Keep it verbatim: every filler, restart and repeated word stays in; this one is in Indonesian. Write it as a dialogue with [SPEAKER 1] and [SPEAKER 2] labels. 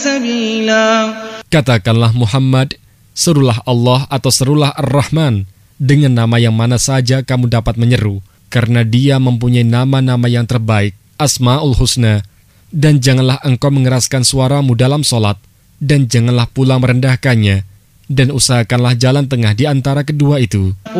[SPEAKER 1] سبيلا.
[SPEAKER 2] Katakanlah Muhammad, serulah Allah atau serulah Ar-Rahman dengan nama yang mana saja kamu dapat menyeru, karena Dia mempunyai nama-nama yang terbaik, Asmaul Husna. Dan janganlah engkau mengeraskan suaramu dalam solat, dan janganlah pula merendahkannya, dan usahakanlah jalan tengah di antara kedua itu.